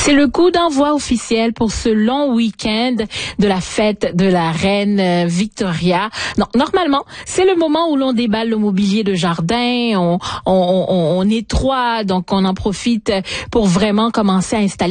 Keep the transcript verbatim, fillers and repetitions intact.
C'est le coup d'envoi officiel pour ce long week-end de la fête de la reine Victoria. Non, normalement, c'est le moment où l'on déballe le mobilier de jardin, on, on, on, on nettoie, donc on en profite pour vraiment commencer à installer